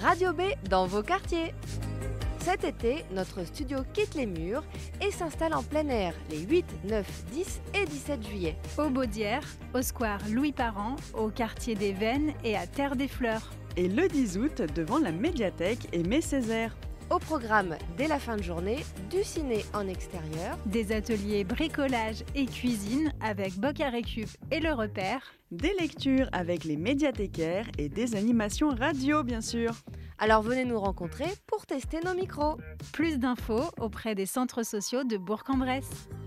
Radio B dans vos quartiers. Cet été, notre studio quitte les murs et s'installe en plein air les 8, 9, 10 et 17 juillet. Au Baudière, au square Louis Parent, au quartier des Vennes et à Terre des Fleurs. Et le 10 août, devant la médiathèque Aimé Césaire. Au programme, dès la fin de journée, du ciné en extérieur, des ateliers bricolage et cuisine avec Boc à Récup et Le Repère, des lectures avec les médiathécaires et des animations radio bien sûr. Alors venez nous rencontrer pour tester nos micros. Plus d'infos auprès des centres sociaux de Bourg-en-Bresse.